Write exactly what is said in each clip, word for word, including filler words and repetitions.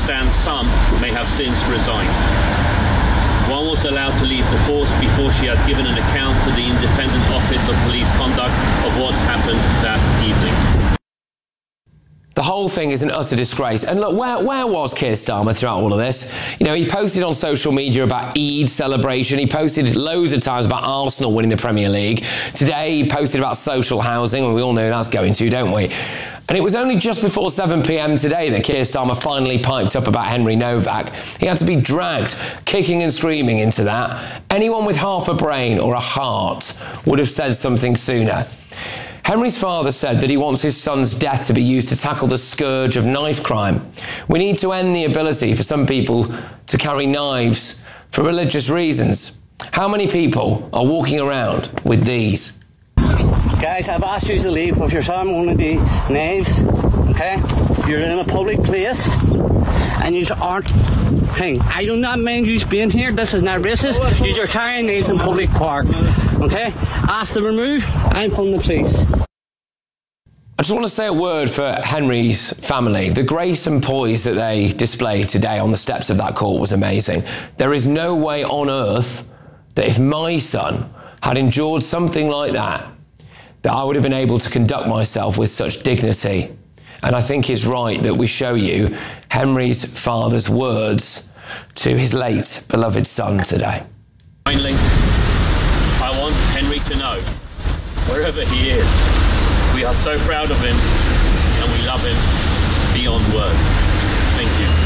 understand some may have since resigned. One was allowed to leave the force before she had given an account to the Independent Office of Police Conduct of what happened that evening. The whole thing is an utter disgrace. And look, where, where was Keir Starmer throughout all of this? You know, he posted on social media about Eid celebration. He posted loads of times about Arsenal winning the Premier League. Today, he posted about social housing, and we all know that's going to, don't we? And it was only just before seven p m today that Keir Starmer finally piped up about Henry Novak. He had to be dragged, kicking and screaming into that. Anyone with half a brain or a heart would have said something sooner. Henry's father said that he wants his son's death to be used to tackle the scourge of knife crime. We need to end the ability for some people to carry knives for religious reasons. How many people are walking around with these? Guys, I've asked you to leave with your son one of the knives, okay? You're in a public place and you aren't... Hey, I do not mind you being here. This is not racist. You're carrying knives in public park, okay? Ask to remove. I'm from the police. I just want to say a word for Henry's family. The grace and poise that they displayed today on the steps of that court was amazing. There is no way on earth that if my son had endured something like that, that I would have been able to conduct myself with such dignity. And I think it's right that we show you Henry's father's words to his late beloved son today. Finally, I want Henry to know, wherever he is, we are so proud of him and we love him beyond words. Thank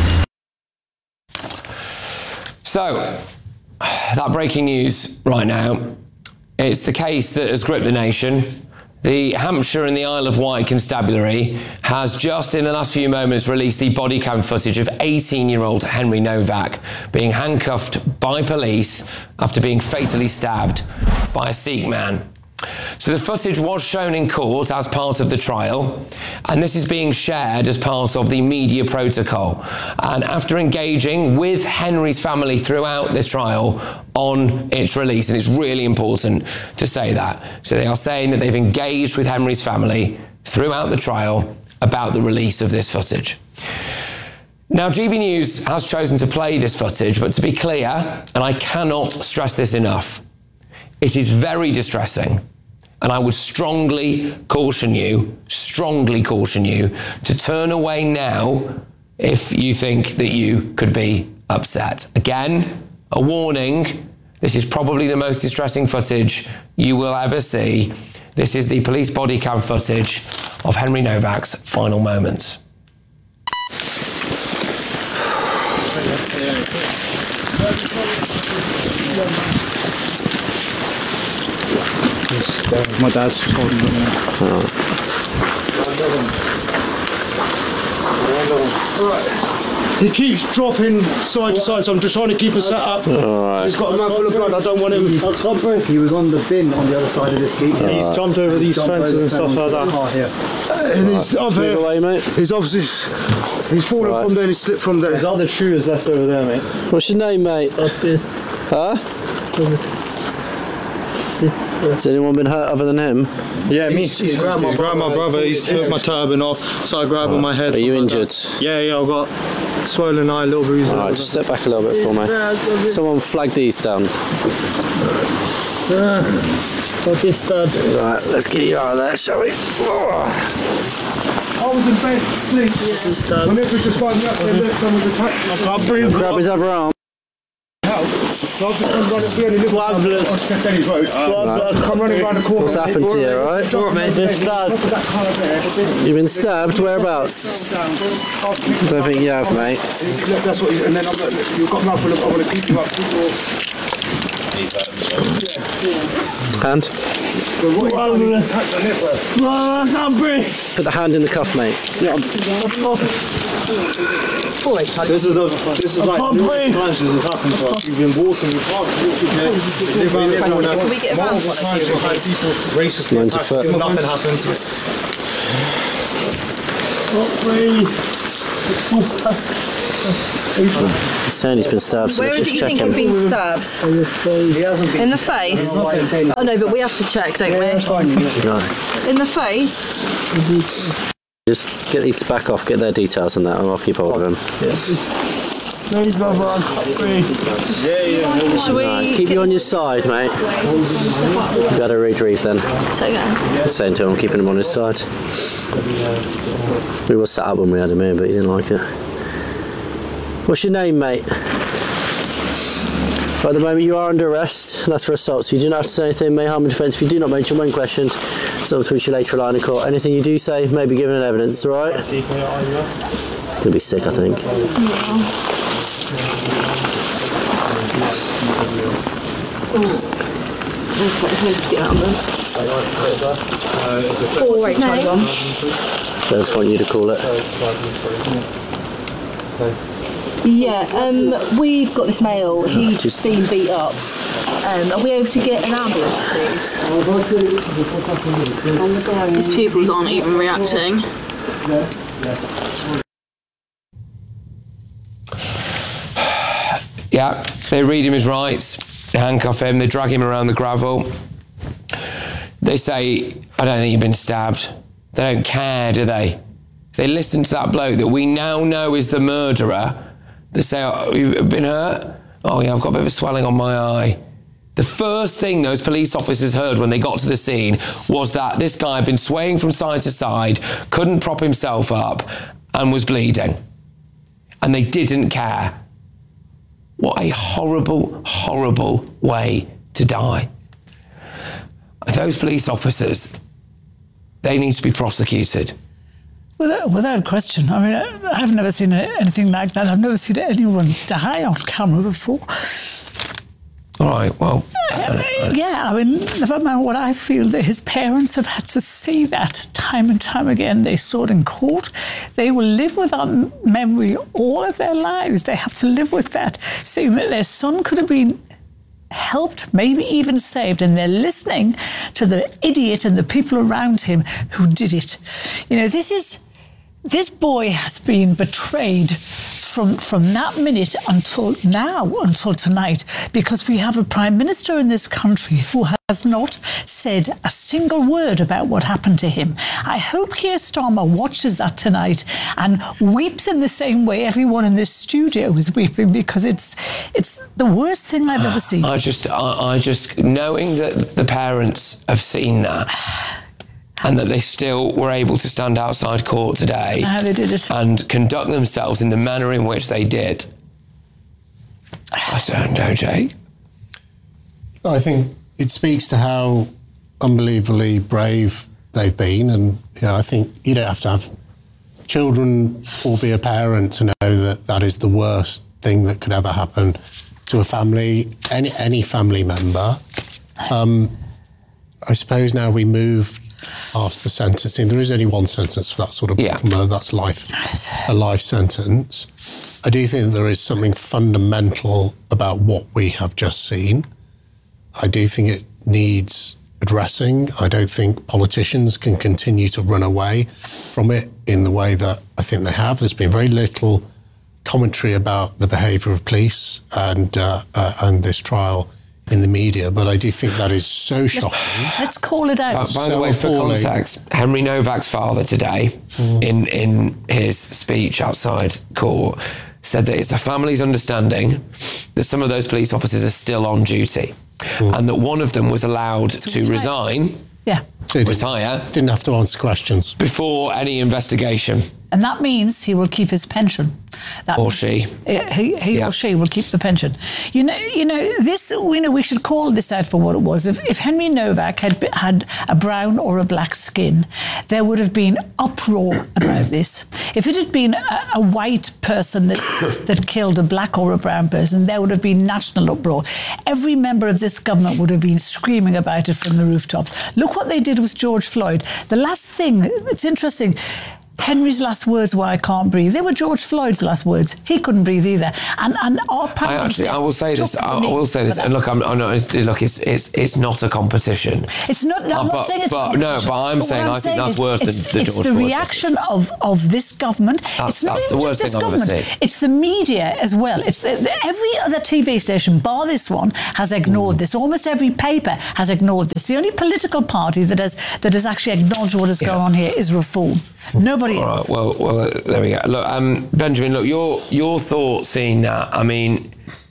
you. So, that breaking news right now, it's the case that has gripped the nation. The Hampshire and the Isle of Wight Constabulary has just in the last few moments released the body cam footage of eighteen-year-old Henry Novak being handcuffed by police after being fatally stabbed by a Sikh man. So the footage was shown in court as part of the trial, and this is being shared as part of the media protocol. And after engaging with Henry's family throughout this trial on its release, and it's really important to say that, so they are saying that they've engaged with Henry's family throughout the trial about the release of this footage. Now, G B News has chosen to play this footage, but to be clear, and I cannot stress this enough, it is very distressing, and I would strongly caution you, strongly caution you to turn away now if you think that you could be upset. Again, a warning, this is probably the most distressing footage you will ever see. This is the police body cam footage of Henry Novak's final moments. My dad's holding it now. Right. He keeps dropping side to side, so I'm just trying to keep him set up. Right. He's got a mouth full of blood, I don't want him... He was on the bin on the other side of this gate. He's right. jumped over these jumped fences over and stuff like that. Car here. Uh, and he's up here. Away, mate. He's obviously... He's fallen right. from there and he slipped from there. There's other shoes left over there, mate. What's your name, mate? Up here. Huh? Has anyone been hurt other than him? Yeah, me. He's, he's grabbed my, he's grabbed my brother, he's took my turban off, so I grabbed on my head. Are you injured? That. Yeah, yeah, I've got swollen eye, little bruise. Alright, just step back a little bit for me. Someone flag these down. Uh, I'll just stab. Right, let's get you out of there, shall we? I was in bed, asleep. Yeah. When Edward just found me up, they looked, someone was attacked. I can't breathe. Grab his other arm. So I've just come running, we only live on Kenny's Road. I've come running around the corner. What's happened to you, alright? You've been stabbed? Whereabouts? I don't think you have, mate. That's what you, and then I've got, you've got mouth full of, I want to keep you up. Hand? I can't breathe. Put the hand in the cuff, mate. Yeah. This is the, this is like the times this has happened to us. We've been walking, we can't live around the corner. Can we get around one of We've had people racistly attacked, still nothing happened. He's saying he's been stabbed, so where let's is just it you check think him. he's been stabbed? He hasn't been. In the face? Oh no, but we have to check, don't yeah, we? that's fine. Right. In the face? Just get these to back off, get their details and that, and I'll keep hold of them. Please, my man. Please. Should we Right, keep you on your side, mate. You got to retrieve then. say again? Saying to him, keeping him on his side. We were sat up when we had him here, but he didn't like it. What's your name, mate? At the moment you are under arrest, and that's for assault, so you do not have to say anything, may harm in defence. If you do not mention when questioned, so to which you later rely in court. Anything you do say may be given in evidence, alright? It's going to be sick, I think. What's his name? I just want you to call it. Yeah, um, we've got this male. He's just been beat up. Um, are we able to get an ambulance, please? His pupils aren't even reacting. Yeah, they read him his rights, they handcuff him, they drag him around the gravel. They say, I don't think you've been stabbed. They don't care, do they? They listen to that bloke that we now know is the murderer. They say, oh, you've been hurt? Oh yeah, I've got a bit of a swelling on my eye. The first thing those police officers heard when they got to the scene was that this guy had been swaying from side to side, couldn't prop himself up, and was bleeding. And they didn't care. What a horrible, horrible way to die. Those police officers, they need to be prosecuted. Without, without question. I mean, I've never seen anything like that. I've never seen anyone die on camera before. All right, well... Uh, yeah, I mean, never mind what I feel, that his parents have had to see that time and time again. They saw it in court. They will live with that memory all of their lives. They have to live with that, seeing that their son could have been helped, maybe even saved, and they're listening to the idiot and the people around him who did it. You know, this is... This boy has been betrayed from, from that minute until now, until tonight, because we have a Prime Minister in this country who has not said a single word about what happened to him. I hope Keir Starmer watches that tonight and weeps in the same way everyone in this studio is weeping, because it's it's the worst thing I've ever seen. I just, I, I just, knowing that the parents have seen that, and that they still were able to stand outside court today How they did it. and conduct themselves in the manner in which they did. I don't know, Jake. I think it speaks to how unbelievably brave they've been, and you know, I think you don't have to have children or be a parent to know that that is the worst thing that could ever happen to a family, any any family member. Um, I suppose now we move past the sentencing. There is only one sentence for that sort of yeah. murder. That's life, a life sentence. I do think there is something fundamental about what we have just seen. I do think it needs addressing. I don't think politicians can continue to run away from it in the way that I think they have. There's been very little commentary about the behaviour of police and uh, uh, and this trial in the media, but I do think that is so shocking. Let's call it out. Uh, by so the way, for appalling. context, Henry Novak's father today, mm. in, in his speech outside court, said that it's the family's understanding that some of those police officers are still on duty, mm. and that one of them was allowed to, to resign, yeah. so retire, didn't, didn't have to answer questions before any investigation. And that means he will keep his pension. That or she. He, he yeah. or she will keep the pension. You know, you know this. You know, we should call this out for what it was. If, if Henry Novak had had a brown or a black skin, there would have been uproar about this. If it had been a, a white person that that killed a black or a brown person, there would have been national uproar. Every member of this government would have been screaming about it from the rooftops. Look what they did with George Floyd. The last thing, it's interesting. Henry's last words were, I can't breathe. They were George Floyd's last words. He couldn't breathe either. And and our Prime I actually, I will say this. I, I will say this. that. And look, I'm, I'm not. It's, look, it's it's it's not a competition. It's not. No, I'm uh, not but, saying it's but, a competition. No, but I'm but saying I'm I think saying that's worse than it's, the it's George the Floyd reaction of, of this government. That's, it's not that's even the worst just thing this I've ever government. seen. It's the media as well. It's the, the, every other T V station, bar this one, has ignored mm. this. Almost every paper has ignored this. The only political party that has that has actually acknowledged what is yeah. going on here is Reform. Mm. Nobody Anybody All else? right, well, well, there we go. Look, um, Benjamin, look, your your thoughts seeing that. I mean,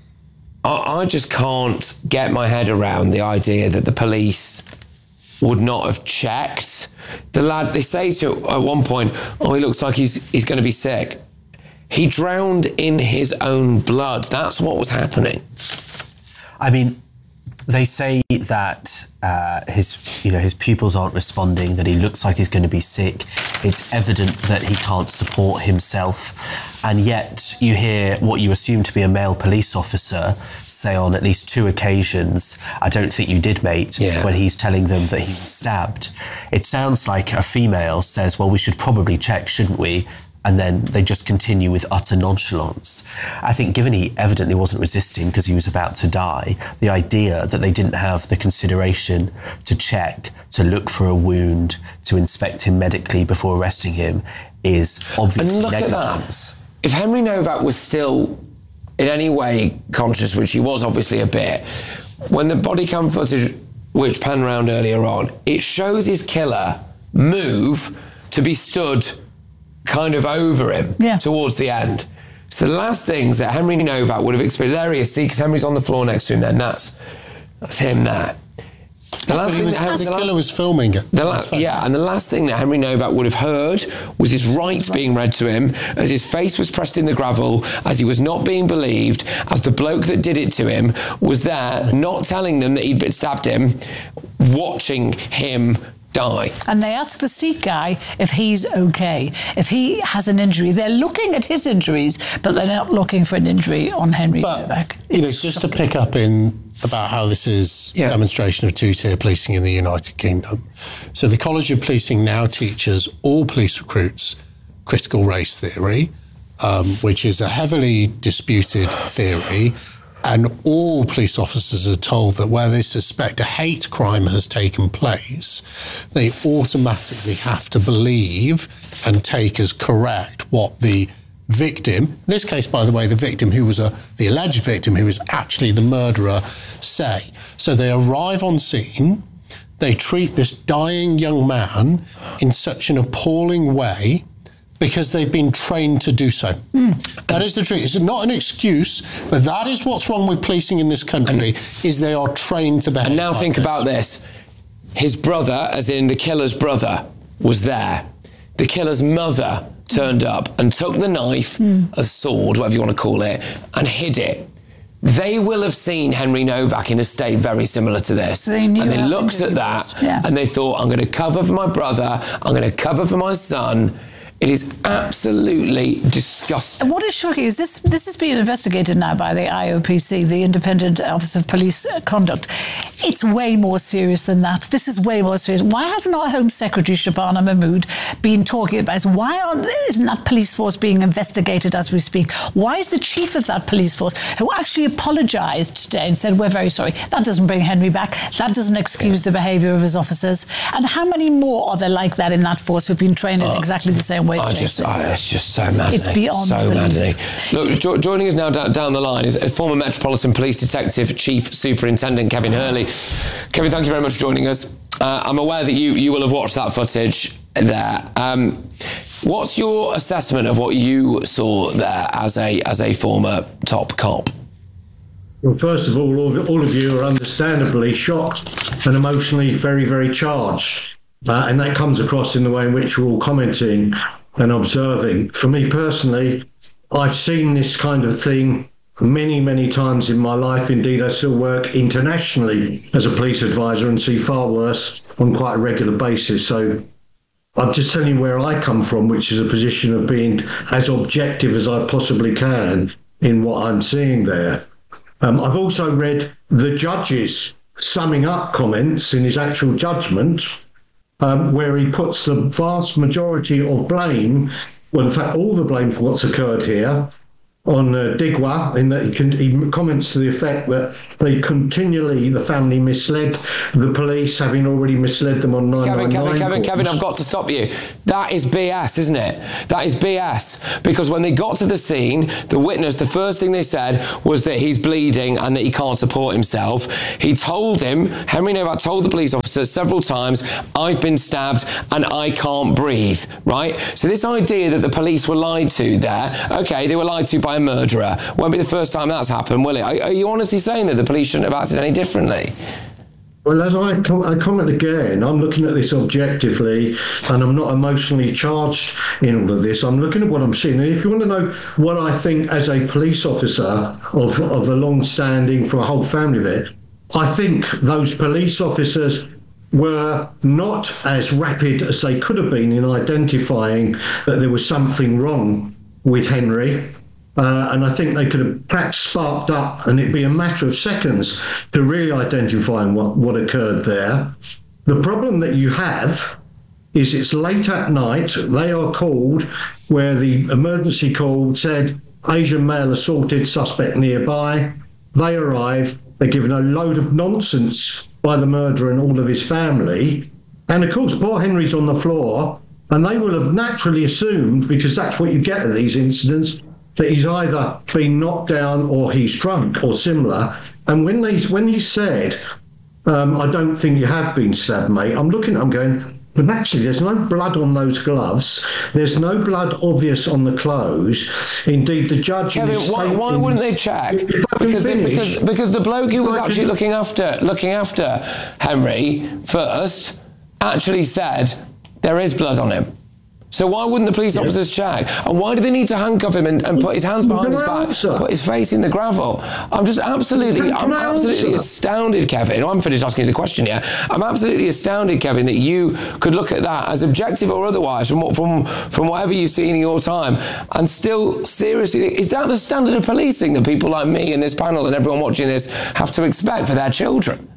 I, I just can't get my head around the idea that the police would not have checked. The lad, they say to at one point, oh, he looks like he's he's going to be sick. He drowned in his own blood. That's what was happening. I mean, they say that uh, his, you know, his pupils aren't responding, that he looks like he's going to be sick. It's evident that he can't support himself. And yet you hear what you assume to be a male police officer say on at least two occasions, I don't think you did, mate, yeah. when he's telling them that he was stabbed. It sounds like a female says, well, we should probably check, shouldn't we? And then they just continue with utter nonchalance. I think given he evidently wasn't resisting because he was about to die, the idea that they didn't have the consideration to check, to look for a wound, to inspect him medically before arresting him is obviously And look negligence. at that. If Henry Novak was still in any way conscious, which he was obviously a bit, when the body cam footage, which panned round earlier on, it shows his killer move to be stood kind of over him yeah. towards the end. So the last things that Henry Novak would have experienced, there he is, see, because Henry's on the floor next to him then, that's, that's him there. The last But he thing was, that Henry, the the killer last- was filming it. The la- yeah, and the last thing that Henry Novak would have heard was his rights being read to him as his face was pressed in the gravel, as he was not being believed, as the bloke that did it to him was there, not telling them that he'd stabbed him, watching him die. And they ask the Sikh guy if he's okay, if he has an injury. They're looking at his injuries, but they're not looking for an injury on Henry Novak. You know, just to pick up in about how this is a demonstration of two-tier policing in the United Kingdom. So the College of Policing now teaches all police recruits critical race theory, um, which is a heavily disputed theory. And all police officers are told that where they suspect a hate crime has taken place, they automatically have to believe and take as correct what the victim, in this case, by the way, the victim who was a, the alleged victim who was actually the murderer, say. So they arrive on scene, they treat this dying young man in such an appalling way because they've been trained to do so. Mm. That is the truth. It's not an excuse, but that is what's wrong with policing in this country, and, is they are trained to behave. And now like think this. about this. His brother, as in the killer's brother, was there. The killer's mother turned up and took the knife, mm. a sword, whatever you want to call it, and hid it. They will have seen Henry Novak in a state very similar to this. They knew and they how looked at that yeah. and they thought, I'm going to cover for my brother, I'm going to cover for my son. It is absolutely disgusting. And what is shocking is this this is being investigated now by the I O P C, the Independent Office of Police Conduct. It's way more serious than that. This is way more serious. Why hasn't our Home Secretary, Shabana Mahmood, been talking about this? Why aren't, isn't that police force being investigated as we speak? Why is the chief of that police force, who actually apologised today and said, we're very sorry, that doesn't bring Henry back, that doesn't excuse the behaviour of his officers? And how many more are there like that in that force who've been trained in Oh. exactly the same way? I just, I, it's just so maddening. It's beyond so belief. maddening. Look, jo- joining us now da- down the line is former Metropolitan Police Detective Chief Superintendent Kevin Hurley. Kevin, thank you very much for joining us. Uh, I'm aware that you, you will have watched that footage there. Um, what's your assessment of what you saw there as a as a former top cop? Well, first of all, all of, all of you are understandably shocked and emotionally very, very charged. Uh, and that comes across in the way in which we're all commenting and observing. For me personally, I've seen this kind of thing many, many times in my life. Indeed, I still work internationally as a police advisor and see far worse on quite a regular basis. So I'm just telling you where I come from, which is a position of being as objective as I possibly can in what I'm seeing there. Um, I've also read the judge's summing up comments in his actual judgment, Um, where he puts the vast majority of blame, well, in fact, all the blame for what's occurred here, on uh, Digwa, in that he, can, he comments to the effect that they continually, the family misled the police, having already misled them on nine nine nine. Kevin, Kevin, Kevin, calls. Kevin, I've got to stop you. That is B S, isn't it? That is B S. Because when they got to the scene, the witness, the first thing they said was that he's bleeding and that he can't support himself. He told him, Henry Novak told the police officer several times, I've been stabbed and I can't breathe, right? So this idea that the police were lied to there, okay, they were lied to by a murderer. Won't be the first time that's happened, will it? Are, are you honestly saying that the police shouldn't have acted any differently? Well, as I, com- I comment again, I'm looking at this objectively and I'm not emotionally charged in all of this. I'm looking at what I'm seeing. And if you want to know what I think as a police officer of, of a long-standing, for a whole family of it, I think those police officers were not as rapid as they could have been in identifying that there was something wrong with Henry. Uh, and I think they could have perhaps sparked up, and it'd be a matter of seconds to really identify what, what occurred there. The problem that you have is it's late at night. They are called where the emergency call said Asian male assaulted suspect nearby. They arrive. They're given a load of nonsense by the murderer and all of his family. And of course, poor Henry's on the floor, and they will have naturally assumed, because that's what you get at these incidents, that he's either been knocked down or he's drunk or similar. And when they when he said, um, I don't think you have been stabbed, mate, I'm looking, I'm going, but actually there's no blood on those gloves. There's no blood obvious on the clothes. Indeed, the judge... Kevin, why, why wouldn't they check? Because, finish, because, because the bloke who was I actually can, looking after looking after Henry first actually said there is blood on him. So why wouldn't the police officers check? And why do they need to handcuff him and, and put his hands behind his back, put his face in the gravel? I'm just absolutely, I'm absolutely astounded, Kevin. I'm finished asking you the question here. I'm absolutely astounded, Kevin, that you could look at that as objective or otherwise from what, from from whatever you've seen in your time and still seriously think, is that the standard of policing that people like me in this panel and everyone watching this have to expect for their children?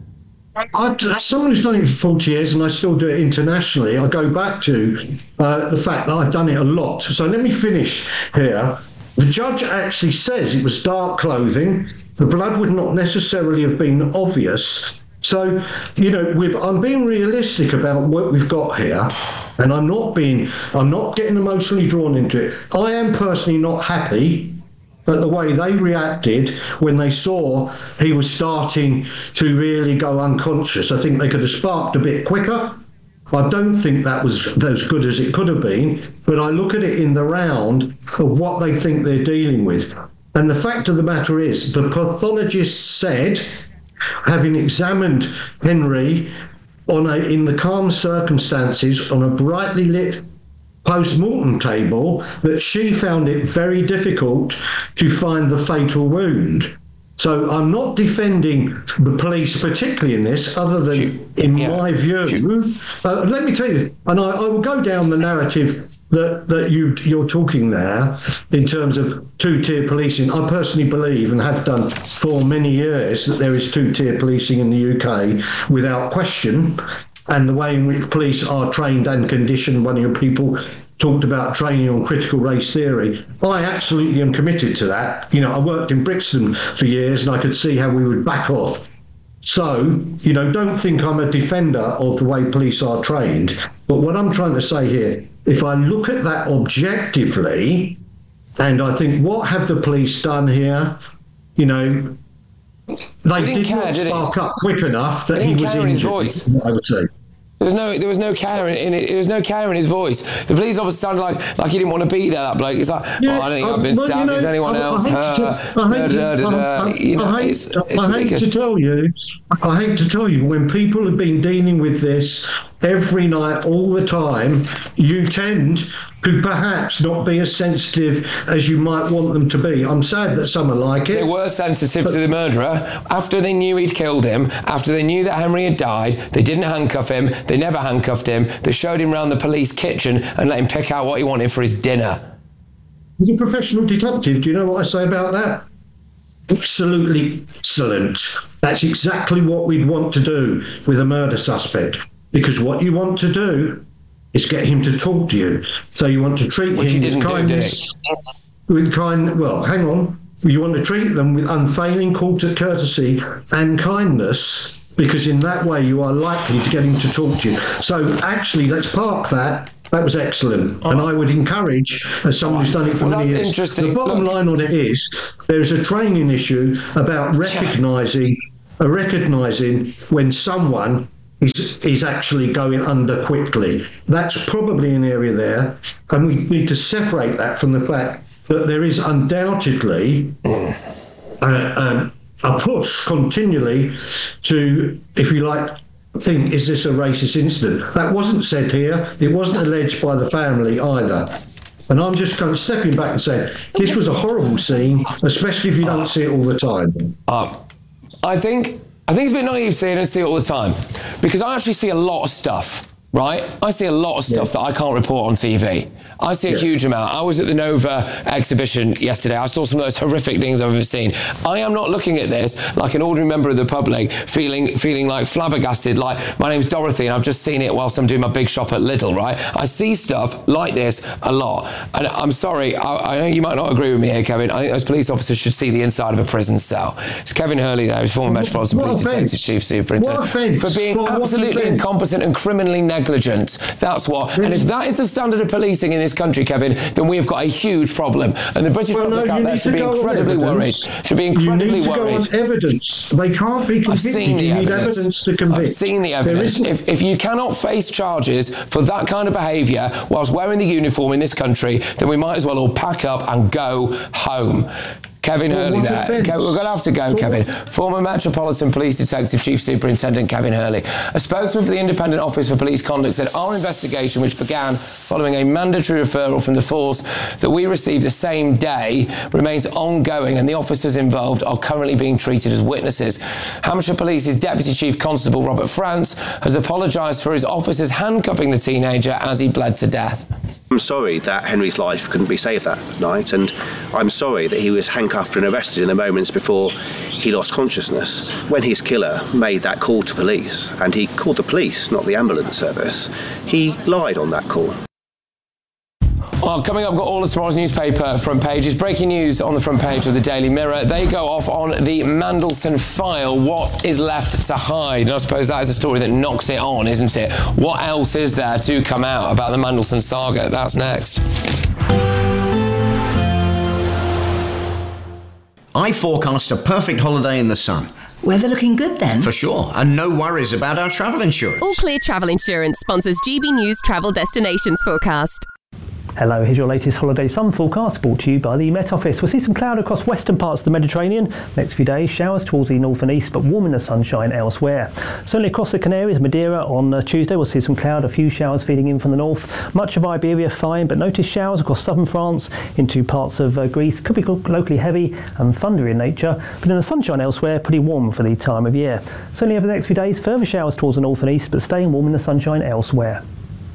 I, as someone who's done it for forty years, and I still do it internationally, I go back to uh, the fact that I've done it a lot. So let me finish here. The judge actually says it was dark clothing. The blood would not necessarily have been obvious. So, you know, we've, I'm being realistic about what we've got here, and I'm not being, I'm not getting emotionally drawn into it. I am personally not happy but the way they reacted when they saw he was starting to really go unconscious. I think they could have sparked a bit quicker. I don't think that was as good as it could have been, but I look at it in the round of what they think they're dealing with. And the fact of the matter is, the pathologist said, having examined Henry on a, in the calm circumstances on a brightly lit post-mortem table, that she found it very difficult to find the fatal wound. So I'm not defending the police particularly in this, other than Shoot. in yeah. my view. Uh, let me tell you, and I, I will go down the narrative that, that you, you're talking there in terms of two-tier policing. I personally believe, and have done for many years, that there is two-tier policing in the U K without question. And the way in which police are trained and conditioned, one of your people talked about training on critical race theory. I absolutely am committed to that. You know, I worked in Brixton for years and I could see how we would back off. So, you know, don't think I'm a defender of the way police are trained. But what I'm trying to say here, if I look at that objectively, and I think, what have the police done here? You know, they did care, not did spark up quick enough that he was injured, voice. I would say. There was no, there was no care in, in it. There was no care in his voice. The police officer sounded like, like he didn't want to be there. That bloke. It's like, yeah, oh, I don't think I, I've been well, stabbed. You know, Is anyone I, else? I hate to tell you, I hate to tell you, when people have been dealing with this every night, all the time, you tend to perhaps not be as sensitive as you might want them to be. I'm sad that some are like it. They were sensitive to the murderer. After they knew he'd killed him, after they knew that Henry had died, they didn't handcuff him, they never handcuffed him, they showed him around the police kitchen and let him pick out what he wanted for his dinner. As a professional detective, do you know what I say about that? Absolutely excellent. That's exactly what we'd want to do with a murder suspect, because what you want to do is get him to talk to you. So you want to treat Which him he didn't with kindness. Do, did he? with kind, well, hang on, you want to treat them with unfailing courtesy and kindness, because in that way you are likely to get him to talk to you. So actually, let's park that. That was excellent. Oh. And I would encourage, as someone who's done it for well, many years, interesting. the bottom Look. line on it is there's a training issue about recognising, uh, recognising when someone is, is actually going under quickly. That's probably an area there. And we need to separate that from the fact that there is undoubtedly uh, um, a push continually to, if you like, think, is this a racist incident? That wasn't said here. It wasn't alleged by the family either. And I'm just kind of stepping back and saying, this was a horrible scene, especially if you don't see it all the time. Uh, I think I think it's a bit naive saying I see it all the time, because I actually see a lot of stuff, right? I see a lot of stuff yeah. that I can't report on T V. I see a yeah. huge amount. I was at the Nova exhibition yesterday. I saw some of those horrific things I've ever seen. I am not looking at this like an ordinary member of the public, feeling feeling like flabbergasted, like my name's Dorothy and I've just seen it whilst I'm doing my big shop at Lidl, right? I see stuff like this a lot. And I'm sorry, I, I know you might not agree with me here, Kevin. I think those police officers should see the inside of a prison cell. It's Kevin Hurley there, who's former what, Metropolitan what Police offense? Detective Chief Superintendent. For being what, absolutely incompetent and criminally negligent. That's what. And if that is the standard of policing in this country, Kevin, then we have got a huge problem. And the British well, public no, out there should be incredibly worried. Should be incredibly you need to worried. Go on evidence. They can't be convicted. I've seen the you evidence. need evidence to convict. I've seen the evidence. If, if you cannot face charges for that kind of behaviour whilst wearing the uniform in this country, then we might as well all pack up and go home. Kevin well, Hurley there. Offense? We're going to have to go, for Kevin. Former Metropolitan Police Detective Chief Superintendent Kevin Hurley. A spokesman for the Independent Office for Police Conduct said our investigation, which began following a mandatory referral from the force that we received the same day, remains ongoing and the officers involved are currently being treated as witnesses. Hampshire Police's Deputy Chief Constable Robert France has apologised for his officers handcuffing the teenager as he bled to death. I'm sorry that Henry's life couldn't be saved that night, and I'm sorry that he was handcuffed and arrested in the moments before he lost consciousness. When his killer made that call to police, and he called the police, not the ambulance service, he lied on that call. Well, coming up, got all of tomorrow's newspaper front pages. Breaking news on the front page of the Daily Mirror. They go off on the Mandelson file. What is left to hide? And I suppose that is a story that knocks it on, isn't it? What else is there to come out about the Mandelson saga? That's next. I forecast a perfect holiday in the sun. Weather looking good then? For sure, and no worries about our travel insurance. All Clear Travel Insurance sponsors G B News Travel Destinations Forecast. Hello, here's your latest holiday sun forecast brought to you by the Met Office. We'll see some cloud across western parts of the Mediterranean. Next few days, showers towards the north and east, but warm in the sunshine elsewhere. Certainly across the Canaries, Madeira on uh, Tuesday, we'll see some cloud, a few showers feeding in from the north. Much of Iberia fine, but notice showers across southern France into parts of uh, Greece. Could be locally heavy and thundery in nature, but in the sunshine elsewhere, pretty warm for the time of year. Certainly over the next few days, further showers towards the north and east, but staying warm in the sunshine elsewhere.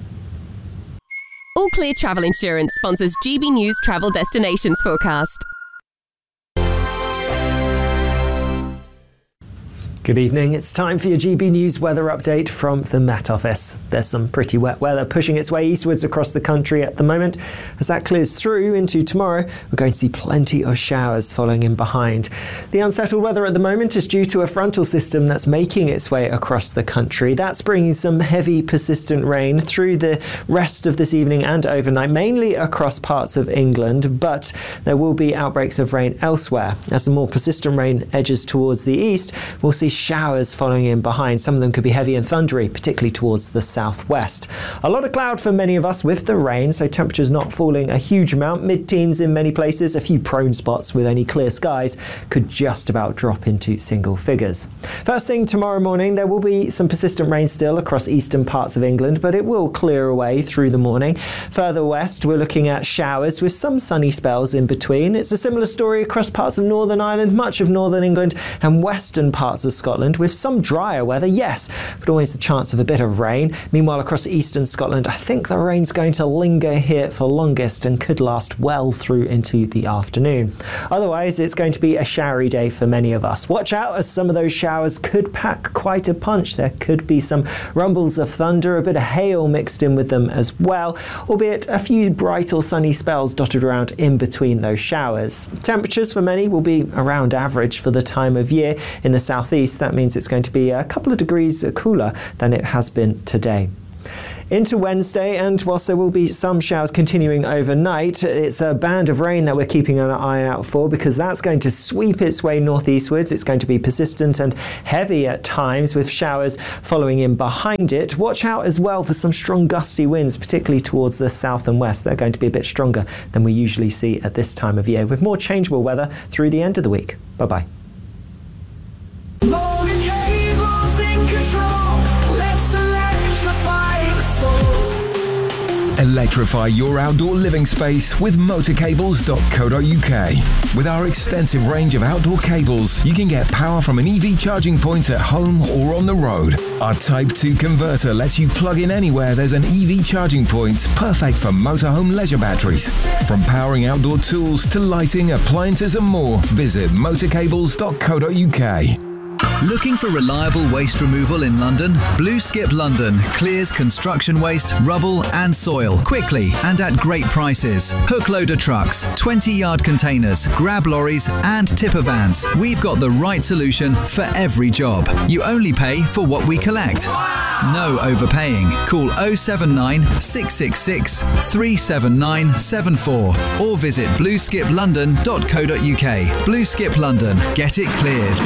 All Clear Travel Insurance sponsors G B News Travel Destinations Forecast. Good evening. It's time for your G B News weather update from the Met Office. There's some pretty wet weather pushing its way eastwards across the country at the moment. As that clears through into tomorrow, we're going to see plenty of showers following in behind. The unsettled weather at the moment is due to a frontal system that's making its way across the country. That's bringing some heavy, persistent rain through the rest of this evening and overnight, mainly across parts of England, but there will be outbreaks of rain elsewhere. As the more persistent rain edges towards the east, we'll see showers following in behind. Some of them could be heavy and thundery, particularly towards the southwest. A lot of cloud for many of us with the rain, so temperatures not falling a huge amount, mid-teens in many places. A few prone spots with any clear skies could just about drop into single figures. First thing tomorrow morning, there will be some persistent rain still across eastern parts of England, but it will clear away through the morning. Further west, we're looking at showers with some sunny spells in between. It's a similar story across parts of Northern Ireland, much of northern England, and western parts of Scotland with some drier weather, yes, but always the chance of a bit of rain. Meanwhile, across eastern Scotland, I think the rain's going to linger here for longest and could last well through into the afternoon. Otherwise, it's going to be a showery day for many of us. Watch out, as some of those showers could pack quite a punch. There could be some rumbles of thunder, a bit of hail mixed in with them as well, albeit a few bright or sunny spells dotted around in between those showers. Temperatures for many will be around average for the time of year. In the southeast, that means it's going to be a couple of degrees cooler than it has been today. Into Wednesday, and whilst there will be some showers continuing overnight, it's a band of rain that we're keeping an eye out for, because that's going to sweep its way northeastwards. It's going to be persistent and heavy at times, with showers following in behind it. Watch out as well for some strong gusty winds, particularly towards the south and west. They're going to be a bit stronger than we usually see at this time of year, with more changeable weather through the end of the week. Bye-bye. Electrify your outdoor living space with motor cables dot co dot U K. With our extensive range of outdoor cables, you can get power from an E V charging point at home or on the road. Our Type two converter lets you plug in anywhere there's an E V charging point, perfect for motorhome leisure batteries. From powering outdoor tools to lighting, appliances and more, visit motor cables dot co dot U K. Looking for reliable waste removal in London? Blue Skip London clears construction waste, rubble and soil quickly and at great prices. Hook loader trucks, twenty yard containers, grab lorries and tipper vans. We've got the right solution for every job. You only pay for what we collect. No overpaying. Call oh seven nine, six six six, three seven nine seven four or visit blue skip london dot co dot U K. Blue Skip London. Get it cleared.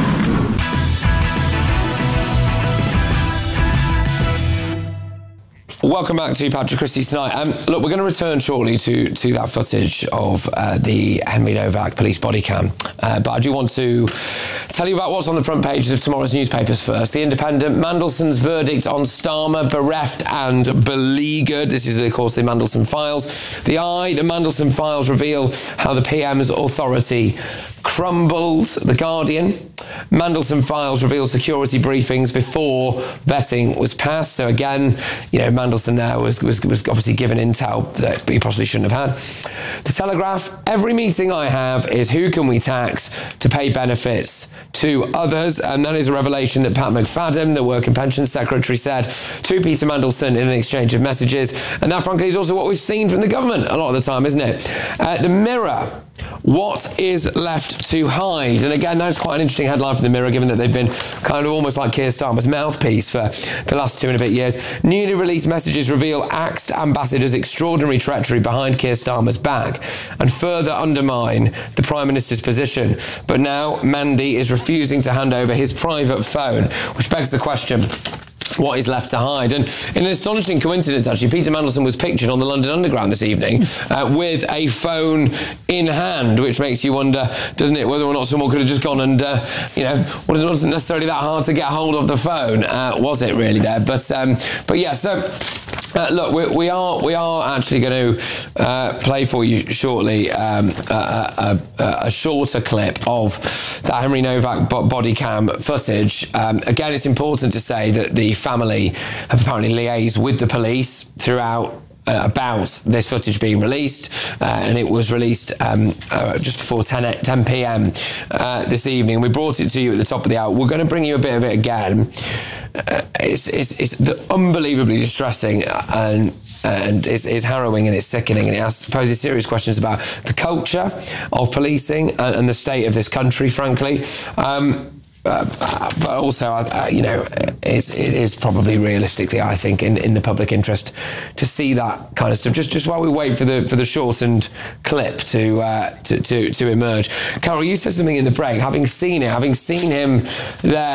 Welcome back to Patrick Christie tonight. Um, look, we're going to return shortly to, to that footage of uh, the Henry Novak police body cam. Uh, but I do want to tell you about what's on the front pages of tomorrow's newspapers first. The Independent, Mandelson's verdict on Starmer, bereft and beleaguered. This is, of course, the Mandelson files. The Eye, the Mandelson files reveal how the P M's authority crumbled. The Guardian, Mandelson files reveal security briefings before vetting was passed. So again, you know, Mandelson there was, was, was obviously given intel that he possibly shouldn't have had. The Telegraph, every meeting I have is who can we tax to pay benefits to others, and that is a revelation that Pat McFadden, the Work and Pensions Secretary, said to Peter Mandelson in an exchange of messages, and that frankly is also what we've seen from the government a lot of the time, isn't it? Uh, the Mirror, what is left to hide? And again, that's quite an interesting headline for the Mirror, given that they've been kind of almost like Keir Starmer's mouthpiece for the last two and a bit years. Newly released messages reveal axed ambassadors' extraordinary treachery behind Keir Starmer's back and further undermine the Prime Minister's position. But now Mandy is refusing to hand over his private phone, which begs the question, what is left to hide? And in an astonishing coincidence, actually, Peter Mandelson was pictured on the London Underground this evening uh, with a phone in hand, which makes you wonder, doesn't it, whether or not someone could have just gone and, uh, you know, well, it wasn't necessarily that hard to get hold of the phone, uh, was it really there? But, um, but yeah, so... Uh, look, we, we are we are actually going to uh, play for you shortly um, a, a, a, a shorter clip of that Henry Novak body cam footage. Um, again, it's important to say that the family have apparently liaised with the police throughout Uh, about this footage being released, uh, and it was released um, uh, just before ten p.m. Uh, this evening. We brought it to you at the top of the hour. We're going to bring you a bit of it again. Uh, it's, it's, it's the unbelievably distressing and and it's, it's harrowing and it's sickening, and it asks, poses serious questions about the culture of policing and, and the state of this country, frankly. Um, Uh, but also, uh, you know, it's, it is probably realistically, I think, in, in the public interest to see that kind of stuff. Just just while we wait for the for the shortened clip to uh, to, to to emerge. Carol, you said something in the break. Having seen it, having seen him there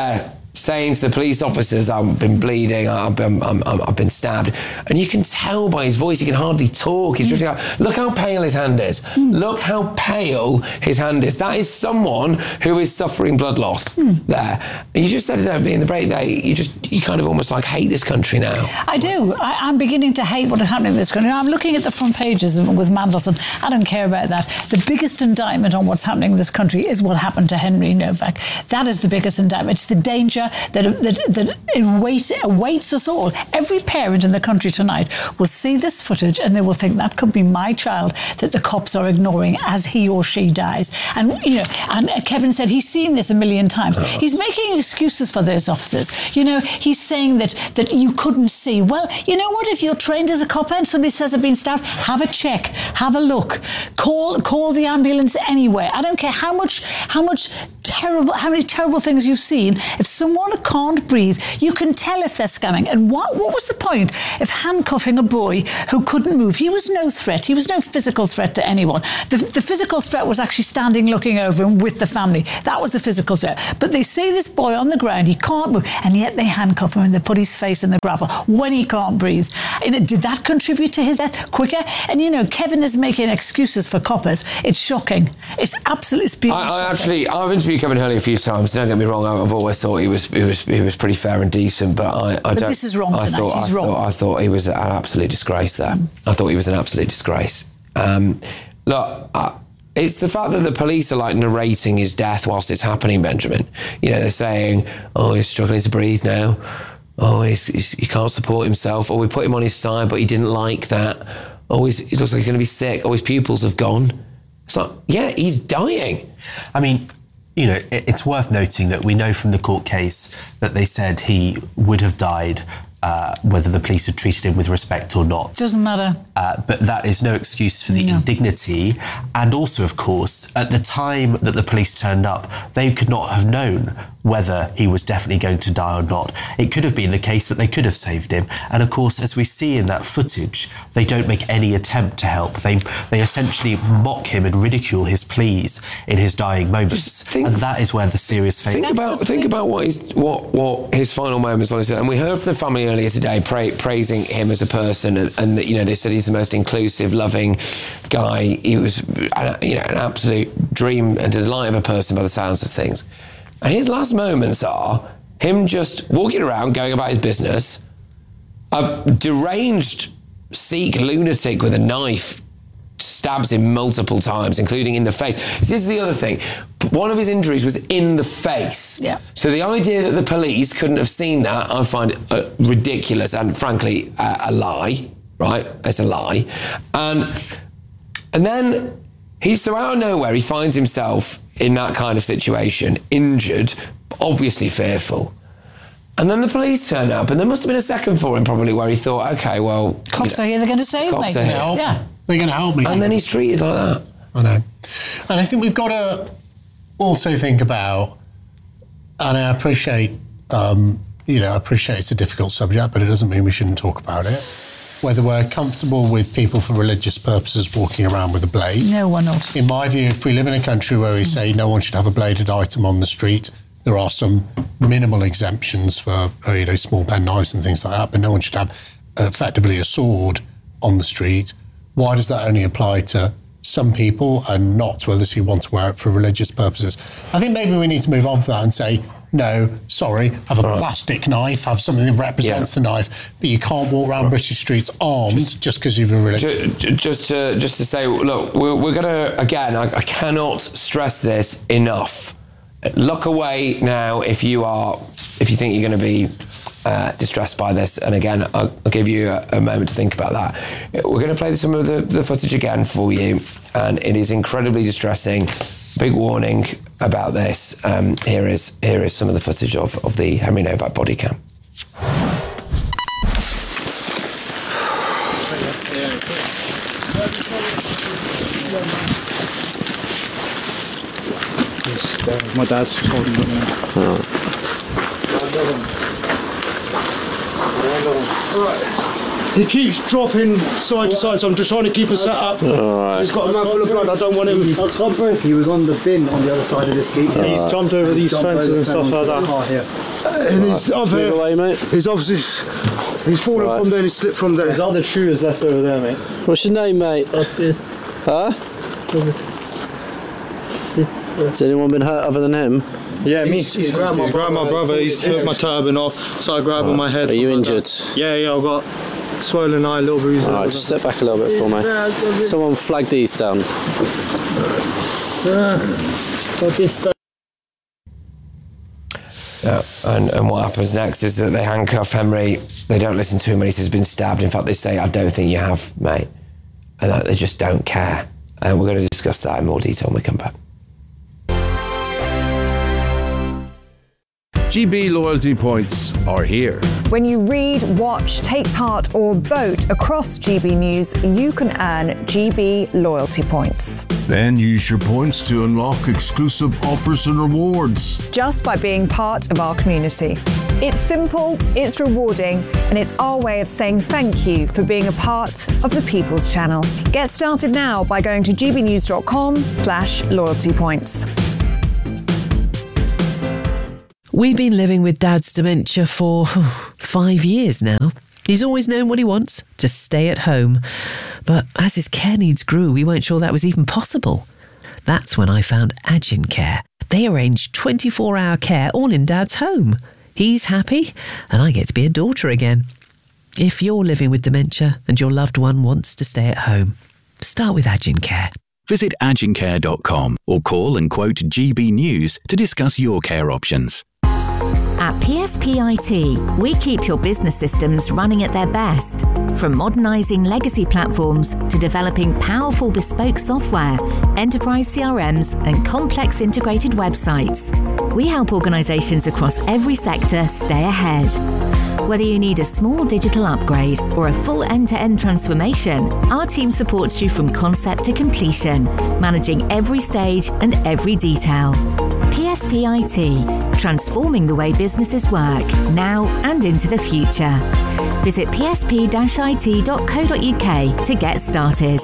saying to the police officers, I've been bleeding, I've been, I'm, I'm, I've been stabbed. And you can tell by his voice, he can hardly talk. He's just like, look how pale his hand is. Mm. Look how pale his hand is. That is someone who is suffering blood loss mm. there. And you just said it there in the break there, you just, you kind of almost like hate this country now. I do. I, I'm beginning to hate what is happening in this country. I'm looking at the front pages with Mandelson. I don't care about that. The biggest indictment on what's happening in this country is what happened to Henry Novak. That is the biggest indictment. It's the danger that, that, that awaits, awaits us all. Every parent in the country tonight will see this footage and they will think that could be my child that the cops are ignoring as he or she dies. And, you know, and Kevin said he's seen this a million times. Uh-huh. He's making excuses for those officers. You know, he's saying that, that you couldn't see. Well, you know what? If you're trained as a cop and somebody says they've been stabbed, have a check, have a look, call call the ambulance anyway. I don't care how much, how much terrible, how many terrible things you've seen. If someone can't breathe, you can tell if they're scamming. And what, what was the point of handcuffing a boy who couldn't move? He was no threat. He was no physical threat to anyone. The, the physical threat was actually standing looking over him with the family. That was the physical threat. But they see this boy on the ground, he can't move, and yet they handcuff him and they put his face in the gravel when he can't breathe. And did that contribute to his death quicker? And, you know, Kevin is making excuses for coppers. It's shocking. It's absolutely it's I, I actually, I've interviewed Kevin Hurley a few times. Don't get me wrong. I've always thought he was, he was, he was pretty fair and decent. But I, I but don't. This is wrong I tonight. Thought, He's I wrong. Thought, I thought he was an absolute disgrace there. Mm. I thought he was an absolute disgrace. Um, look, uh, it's the fact that the police are like narrating his death whilst it's happening, Benjamin. You know, they're saying, "Oh, he's struggling to breathe now. Oh, he's, he's, he can't support himself. Or we put him on his side, but he didn't like that. Oh, he's, he looks like he's going to be sick. Oh, his pupils have gone." It's like, yeah, he's dying. I mean, you know, it, it's worth noting that we know from the court case that they said he would have died uh, whether the police had treated him with respect or not. Doesn't matter. Uh, but that is no excuse for the no. indignity. And also, of course, at the time that the police turned up, they could not have known whether he was definitely going to die or not. It could have been the case that they could have saved him. And of course, as we see in that footage, they don't make any attempt to help. They they essentially mock him and ridicule his pleas in his dying moments. Think, and that is where the serious failure. Think about think about what his what what his final moments on. And we heard from the family earlier today pra- praising him as a person, and, and you know they said he's the most inclusive, loving guy. He was you know an absolute dream and a delight of a person by the sounds of things. And his last moments are him just walking around, going about his business. A deranged Sikh lunatic with a knife stabs him multiple times, including in the face. So this is the other thing. One of his injuries was in the face. Yeah. So the idea that the police couldn't have seen that, I find uh, ridiculous and, frankly, uh, a lie. Right? It's a lie. And and then he's so out of nowhere, he finds himself in that kind of situation, injured, obviously fearful. And then the police turn up, and there must have been a second for him probably where he thought, okay, well... Cops are here, they're going to save me. They're help. Yeah. They're going to help me. And then he's treated like that. I know. And I think we've got to also think about, and I appreciate, um, you know, I appreciate it's a difficult subject, but it doesn't mean we shouldn't talk about it. Whether we're comfortable with people for religious purposes walking around with a blade. No, we're not. In my view, if we live in a country where we say no one should have a bladed item on the street, there are some minimal exemptions for, uh, you know, small pen knives and things like that, but no one should have uh, effectively a sword on the street. Why does that only apply to some people and not to others who want to wear it for religious purposes? I think maybe we need to move on from that and say, no, sorry, have a right. plastic knife, have something that represents yeah. the knife, but you can't walk around right. British streets armed just because you've a religion. Just, just to just to say, look, we're, we're going to, again, I, I cannot stress this enough. Look away now if you are, if you think you're going to be uh, distressed by this. And again, I'll, I'll give you a, a moment to think about that. We're going to play some of the, the footage again for you, and it is incredibly distressing. Big warning about this. Um, here is here is some of the footage of, of the Henry Novak body cam. My dad's holding it now. Right. He keeps dropping side to side, so I'm just trying to keep him set up. Right. He's got a mouth full of blood, I don't want him... I can't breathe. He was on the bin on the other side of this gate. He's jumped over these fences and stuff like that. Here. and he's Right, up move here. away, mate. He's obviously he's fallen Right. from there and he's slipped from there. There's other shoes left over there, mate. What's your name, mate? Huh? Has anyone been hurt other than him? Yeah, me. He's- he's grabbed my grabbed my brother. brother. He's took my turban off. Started grabbing my head. Are you injured? Yeah, yeah. I've got swollen eye, little bruises. Alright, just step back a little bit for me. Someone flag these down. Yeah, and, and what happens next is that they handcuff Henry. They don't listen to him when he says he's been stabbed. In fact, they say, I don't think you have, mate. And that they just don't care. And we're going to discuss that in more detail when we come back. G B loyalty points are here. When you read, watch, take part or vote across G B News, you can earn G B loyalty points. Then use your points to unlock exclusive offers and rewards. Just by being part of our community. It's simple, it's rewarding, and it's our way of saying thank you for being a part of the People's Channel. Get started now by going to gbnews.com slash loyalty points. We've been living with Dad's dementia for five years now. He's always known what he wants, to stay at home. But as his care needs grew, we weren't sure that was even possible. That's when I found Agin Care. They arrange twenty-four hour care all in Dad's home. He's happy, and I get to be a daughter again. If you're living with dementia and your loved one wants to stay at home, start with Agin Care. Visit agincare dot com or call and quote G B News to discuss your care options. At P S P I T, we keep your business systems running at their best. From modernising legacy platforms to developing powerful bespoke software, enterprise C R Ms and complex integrated websites. We help organisations across every sector stay ahead. Whether you need a small digital upgrade or a full end-to-end transformation, our team supports you from concept to completion, managing every stage and every detail. P S P I T, transforming the way businesses work, now and into the future. Visit p s p dash i t dot co dot u k to get started.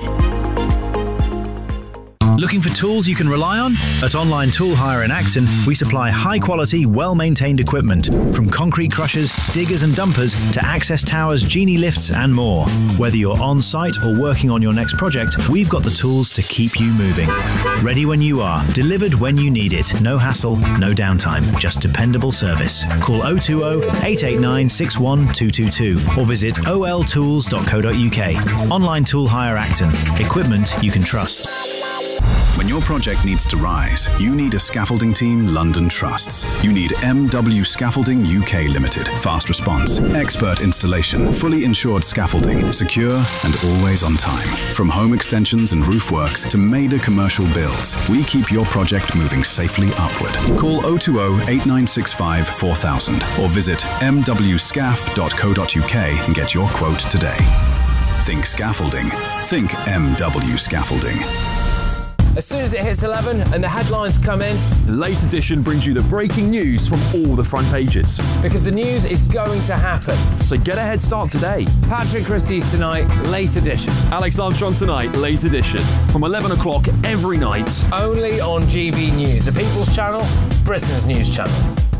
Looking for tools you can rely on? At Online Tool Hire in Acton, we supply high-quality, well-maintained equipment, from concrete crushers, diggers and dumpers to access towers, genie lifts and more. Whether you're on-site or working on your next project, we've got the tools to keep you moving. Ready when you are, delivered when you need it. No hassle, no downtime, just dependable service. Call oh two oh, eight eight nine, six one two two two or visit o l tools dot co dot u k. Online Tool Hire Acton. Equipment you can trust. When your project needs to rise, you need a scaffolding team London trusts. You need M W Scaffolding U K Limited. Fast response, expert installation, fully insured scaffolding, secure and always on time. From home extensions and roof works to major commercial builds, we keep your project moving safely upward. Call oh two oh, eight nine six five, four thousand or visit m w scaf dot co dot u k and get your quote today. Think scaffolding. Think M W Scaffolding. As soon as it hits eleven and the headlines come in, the Late Edition brings you the breaking news from all the front pages. Because the news is going to happen. So get a head start today. Patrick Christie's tonight, Late Edition. Alex Armstrong tonight, Late Edition. From eleven o'clock every night. Only on G B News, the People's Channel, Britain's news channel.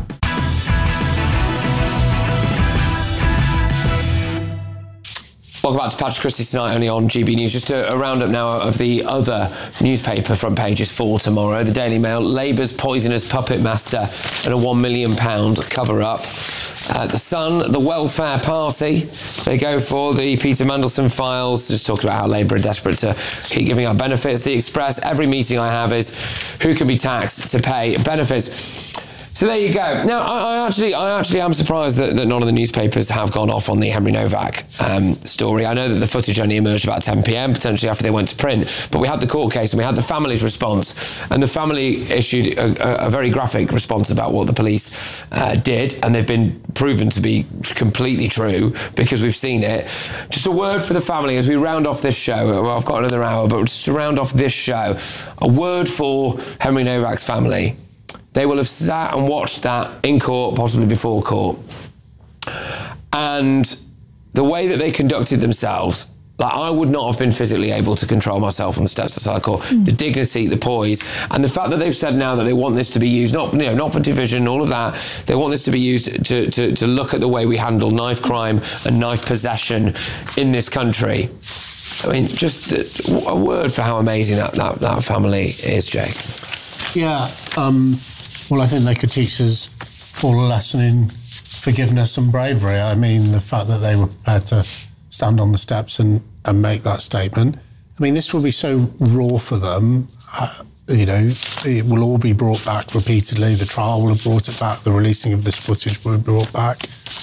Welcome back to Patrick Christie's Tonight, only on G B News. Just a, a roundup now of the other newspaper front pages for tomorrow. The Daily Mail, Labour's poisonous puppet master and a one million pounds cover-up. Uh, the Sun, the Welfare Party, they go for the Peter Mandelson files, just talking about how Labour are desperate to keep giving out benefits. The Express, every meeting I have is who can be taxed to pay benefits. So there you go. Now, I, I actually I actually am surprised that, that none of the newspapers have gone off on the Henry Novak um, story. I know that the footage only emerged about ten p.m, potentially after they went to print, but we had the court case and we had the family's response, and the family issued a, a, a very graphic response about what the police uh, did, and they've been proven to be completely true because we've seen it. Just a word for the family as we round off this show. Well, I've got another hour, but just to round off this show, a word for Henry Novak's family. They will have sat and watched that in court, possibly before court. And the way that they conducted themselves Like, I would not have been physically able to control myself on the steps of the court. Mm. The dignity, the poise, and the fact that they've said now that they want this to be used, not you know, not for division, all of that. They want this to be used to, to, to look at the way we handle knife crime and knife possession in this country. I mean, just a word for how amazing that, that, that family is, Jake. Yeah, um, well, I think they could teach us all a lesson in forgiveness and bravery. I mean, the fact that they were prepared to stand on the steps and, and make that statement. I mean, this will be so raw for them. Uh, you know, it will all be brought back repeatedly. The trial will have brought it back. The releasing of this footage will be brought back.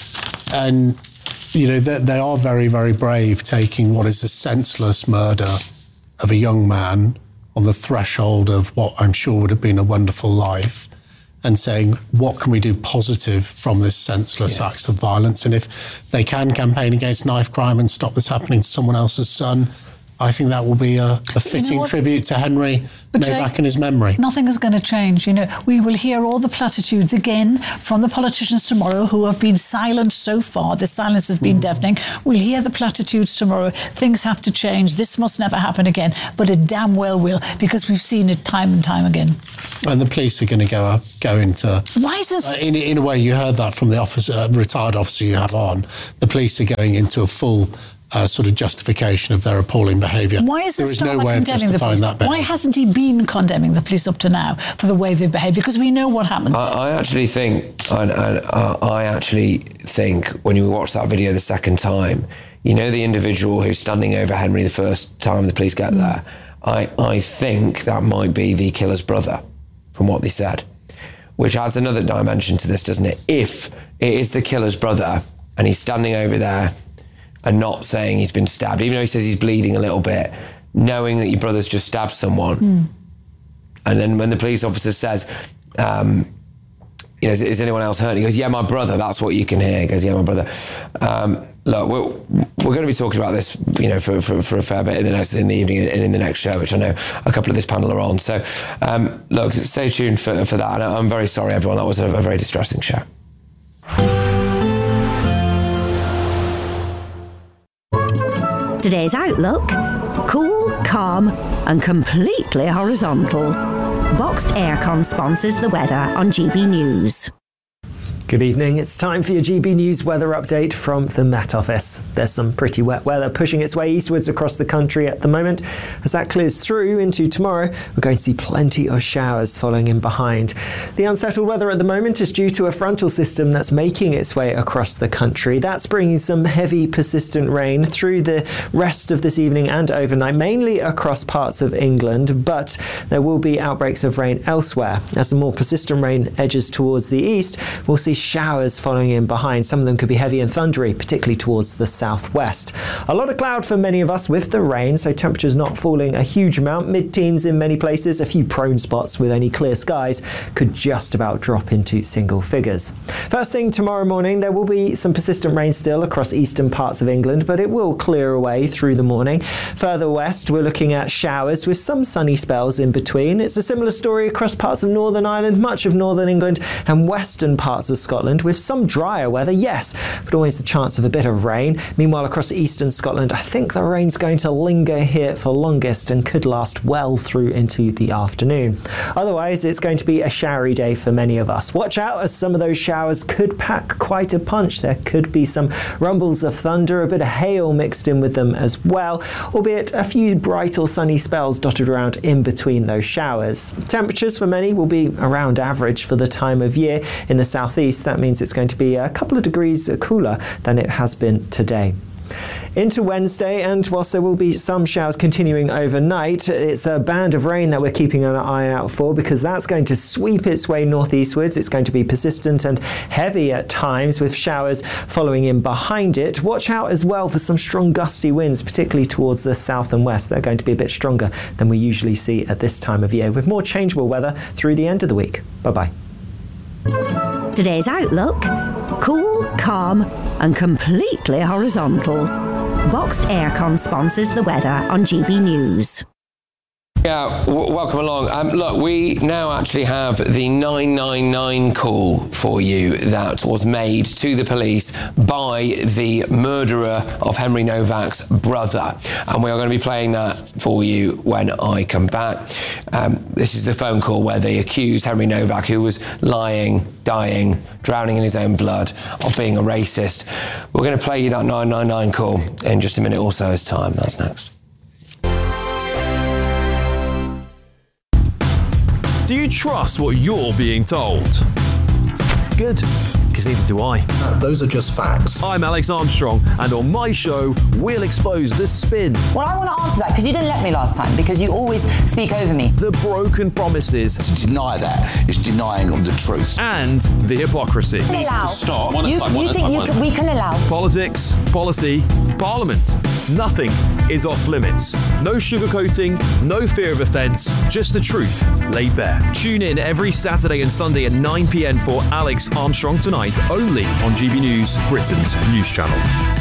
And, you know, they, they are very, very brave, taking what is a senseless murder of a young man on the threshold of what I'm sure would have been a wonderful life, and saying, what can we do positive from this senseless yeah. act of violence? And if they can campaign against knife crime and stop this happening to someone else's son, I think that will be a, a fitting you know tribute to Henry Novak and his memory. Nothing is going to change. You know, we will hear all the platitudes again from the politicians tomorrow who have been silent so far. The silence has been mm. deafening. We'll hear the platitudes tomorrow. Things have to change. This must never happen again. But it damn well will, because we've seen it time and time again. And the police are going to go up, go into... Why is this... Uh, in, in a way, you heard that from the officer, uh, retired officer you have on. The police are going into a full... Uh, sort of justification of their appalling behaviour. Why is there is no way of justifying that behaviour? Why hasn't he been condemning the police up to now for the way they behave? Because we know what happened. I, I actually think, I, I, I actually think when you watch that video the second time, you know the individual who's standing over Henry the first time the police get mm. there. I, I think that might be the killer's brother, from what they said, which adds another dimension to this, doesn't it? If it is the killer's brother and he's standing over there and not saying he's been stabbed, even though he says he's bleeding a little bit, knowing that your brother's just stabbed someone. Mm. And then when the police officer says, um, you know, is, is anyone else hurt? He goes, yeah, my brother, that's what you can hear. He goes, yeah, my brother. Um, look, we're, we're going to be talking about this, you know, for, for, for a fair bit in the, next, in the evening and in the next show, which I know a couple of this panel are on. So, um, look, stay tuned for, for that. And I'm very sorry, everyone. That was a, a very distressing show. Today's outlook: cool, calm and completely horizontal. Boxed Aircon sponsors the weather on G B News. Good evening. It's time for your G B News weather update from the Met Office. There's some pretty wet weather pushing its way eastwards across the country at the moment. As that clears through into tomorrow, we're going to see plenty of showers following in behind. The unsettled weather at the moment is due to a frontal system that's making its way across the country. That's bringing some heavy, persistent rain through the rest of this evening and overnight, mainly across parts of England, but there will be outbreaks of rain elsewhere. As the more persistent rain edges towards the east, we'll see showers following in behind. Some of them could be heavy and thundery, particularly towards the southwest. A lot of cloud for many of us with the rain, so temperatures not falling a huge amount. Mid-teens in many places. A few prone spots with only clear skies could just about drop into single figures. First thing tomorrow morning, there will be some persistent rain still across eastern parts of England, but it will clear away through the morning. Further west, we're looking at showers with some sunny spells in between. It's a similar story across parts of Northern Ireland, much of Northern England and western parts of Scotland, with some drier weather, yes, but always the chance of a bit of rain. Meanwhile, across eastern Scotland, I think the rain's going to linger here for longest and could last well through into the afternoon. Otherwise, it's going to be a showery day for many of us. Watch out, as some of those showers could pack quite a punch. There could be some rumbles of thunder, a bit of hail mixed in with them as well, albeit a few bright or sunny spells dotted around in between those showers. Temperatures for many will be around average for the time of year. In the southeast, that means it's going to be a couple of degrees cooler than it has been today. Into Wednesday, and whilst there will be some showers continuing overnight, it's a band of rain that we're keeping an eye out for, because that's going to sweep its way northeastwards. It's going to be persistent and heavy at times, with showers following in behind it. Watch out as well for some strong gusty winds, particularly towards the south and west. They're going to be a bit stronger than we usually see at this time of year, with more changeable weather through the end of the week. Bye-bye. Today's outlook: cool, calm and completely horizontal. Boxed Aircon sponsors the weather on G B News. Yeah, w- welcome along. Um, look, we now actually have the nine nine nine call for you that was made to the police by the murderer of Henry Novak's brother. And we are going to be playing that for you when I come back. Um, this is the phone call where they accuse Henry Novak, who was lying, dying, drowning in his own blood, of being a racist. We're going to play you that nine nine nine call in just a minute or so's time. That's next. Do you trust what you're being told? Good, because neither do I. No, those are just facts. I'm Alex Armstrong, and on my show, we'll expose the spin. Well, I want to answer that because you didn't let me last time, because you always speak over me. The broken promises. To deny that is denying of the truth. And the hypocrisy. Needs to allow. stop. You, you think you can, we can allow? Politics, policy, parliament. Nothing is off limits. No sugarcoating, no fear of offence, just the truth laid bare. Tune in every Saturday and Sunday at nine p.m. for Alex Armstrong Tonight, only on G B News, Britain's news channel.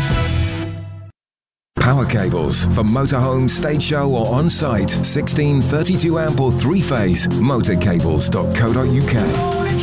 Power cables for motorhome, stage show or on-site. sixteen, thirty-two amp or three-phase. motorcables dot co dot uk.